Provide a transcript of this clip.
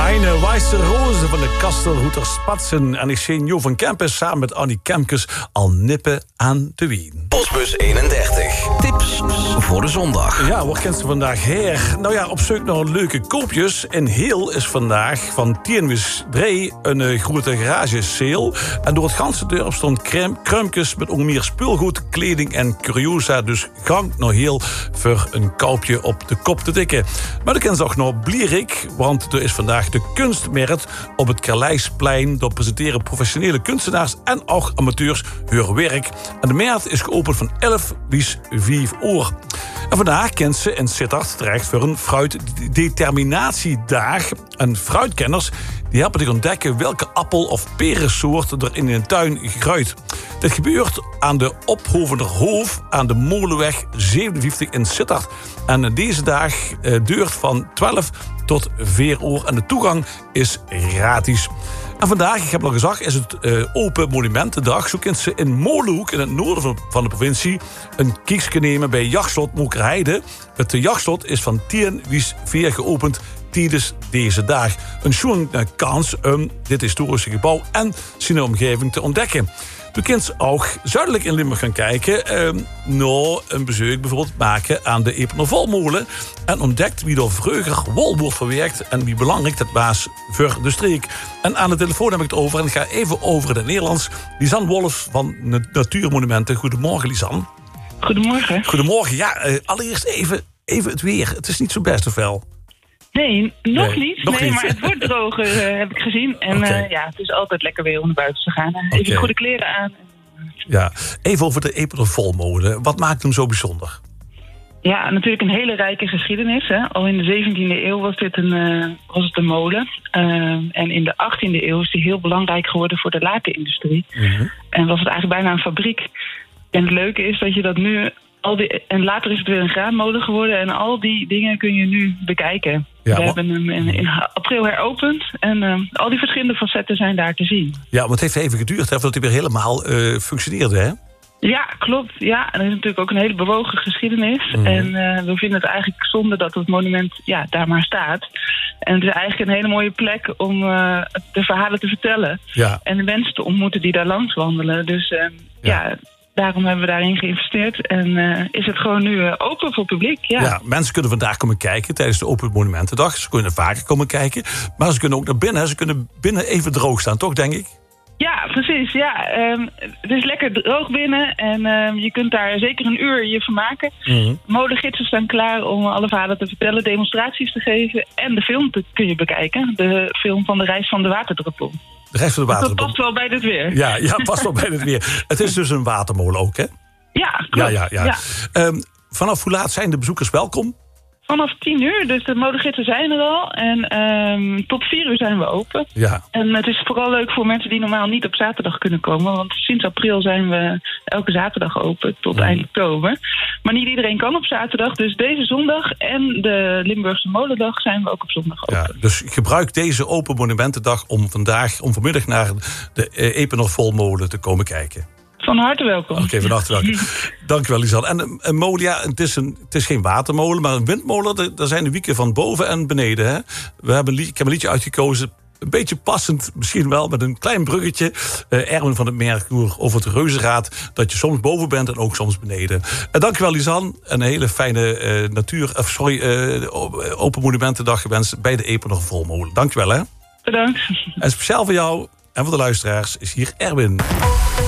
Eine weiße roze van de Kastelroeter Spatsen. En ik zie Jo van Kempis samen met Annie Kemkes al nippen aan de wien. Postbus 31. Tips voor de zondag. Ja, wat kent ze vandaag her? Nou ja, op zoek naar leuke koopjes. In Heel is vandaag van 10 bis 3 een grote garage sale. En door het ganse dorp stond kruimkes met ook meer speelgoed, kleding en curiosa. Dus gang naar Heel voor een koopje op de kop te tikken. Maar dan kennen ze ook nog Blierik, want er is vandaag de kunstmarkt op het Carlijsplein. Daar presenteren professionele kunstenaars en ook amateurs hun werk. En de markt is geopend van 11 bis 5 uur. En vandaag kent ze in Sittard terecht voor een fruitdeterminatiedag. En fruitkenners die helpen te ontdekken welke appel- of perensoort er in een tuin groeit. Dit gebeurt aan de Ophovenerhof aan de Molenweg 57 in Sittard. En deze dag duurt van 12 tot 4 uur en de toegang is gratis. En vandaag, ik heb al gezegd, is het Open Monumentendag. Zo kunt ze in Molenhoek, in het noorden van de provincie, een kijkje nemen bij jachtslot Mokerheide. Het jachtslot is van 10 bis 4 geopend tijdens deze dag. Een schoon kans om dit historische gebouw en zijn omgeving te ontdekken. U kunt ook zuidelijk in Limburg gaan kijken naar een bezoek bijvoorbeeld maken aan de Epenervalmolen en ontdekt wie er vroeger wol wordt verwerkt en wie belangrijk dat was voor de streek. En aan de telefoon heb ik het over en ik ga even over in het Nederlands. Lisanne Wolf van Natuurmonumenten. Goedemorgen, Lisanne. Goedemorgen. Goedemorgen. Ja, allereerst even het weer. Het is niet zo best of wel? Nee, nog niet. Nog niet. Maar het wordt droger, heb ik gezien. En ja, het is altijd lekker weer om naar buiten te gaan. Even goede kleren aan. Ja, even over de Epenervalmolen. Wat maakt hem zo bijzonder? Ja, natuurlijk een hele rijke geschiedenis. Hè. Al in de 17e eeuw was het een molen. En in de 18e eeuw is die heel belangrijk geworden voor de lakenindustrie. Mm-hmm. En was het eigenlijk bijna een fabriek. En het leuke is dat je dat nu... en later is het weer een graanmolen geworden. En al die dingen kun je nu bekijken. Ja, we hebben hem in april heropend. En al die verschillende facetten zijn daar te zien. Ja, maar het heeft even geduurd voordat hij weer helemaal functioneerde, hè? Ja, klopt. Ja, en er is natuurlijk ook een hele bewogen geschiedenis. Mm-hmm. En we vinden het eigenlijk zonde dat het monument daar maar staat. En het is eigenlijk een hele mooie plek om de verhalen te vertellen. Ja. En de mensen te ontmoeten die daar langs wandelen. Dus daarom hebben we daarin geïnvesteerd. En is het gewoon nu open voor publiek. Ja, mensen kunnen vandaag komen kijken tijdens de Open Monumentendag. Ze kunnen vaker komen kijken. Maar ze kunnen ook naar binnen. Ze kunnen binnen even droog staan, toch, denk ik? Ja, precies. Ja. Het is lekker droog binnen. En je kunt daar zeker een uur je vermaken. Mm-hmm. Molengidsen staan klaar om alle verhalen te vertellen. Demonstraties te geven. En de film kun je bekijken. De film van de reis van de waterdruppel. De reis van de waterdruppel. Dat past wel bij dit weer. Ja, past wel bij dit weer. Het is dus een watermolen ook, hè? Ja, klopt. Ja. Vanaf hoe laat zijn de bezoekers welkom? Vanaf 10 uur, dus de molengidsen zijn er al. En tot 4 uur zijn we open. Ja. En het is vooral leuk voor mensen die normaal niet op zaterdag kunnen komen. Want sinds april zijn we elke zaterdag open tot eind oktober. Maar niet iedereen kan op zaterdag. Dus deze zondag en de Limburgse Molendag zijn we ook op zondag open. Ja, dus gebruik deze Open Monumentendag om vanmiddag naar de Epenervalmolen te komen kijken. Van harte welkom. Oké, van harte welkom. Dankjewel, Lisanne. En een molen, ja, het is geen watermolen, maar een windmolen. Daar zijn de wieken van boven en beneden. Hè? Ik heb een liedje uitgekozen. Een beetje passend, misschien wel, met een klein bruggetje. Erwin van het Merkur over het Reuzenrad. Dat je soms boven bent en ook soms beneden. Dankjewel, Lisanne. Een hele fijne Open Monumentendag gewenst bij de Epenervalmolen. Dankjewel, hè. Bedankt. En speciaal voor jou en voor de luisteraars is hier Erwin.